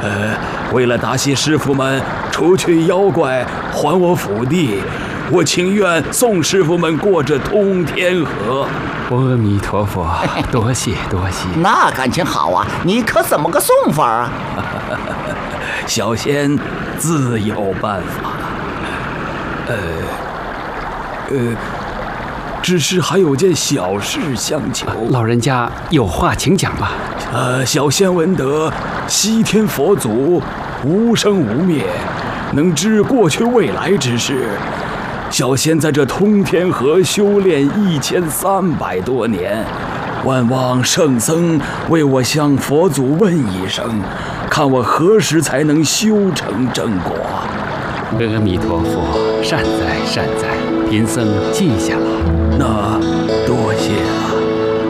为了答谢师傅们除去妖怪，还我府地，我情愿送师傅们过这通天河。 阿弥陀佛，多谢多谢。 那感情好啊，你可怎么个送法啊？ 小仙自有办法。只是还有件小事相求。 老人家有话请讲吧。 小仙闻得西天佛祖无生无灭，能知过去未来之事。小仙在这通天河修炼1300多年，万望圣僧为我向佛祖问一声，看我何时才能修成正果。 阿弥陀佛，善哉善哉，贫僧记下了。 那多谢了。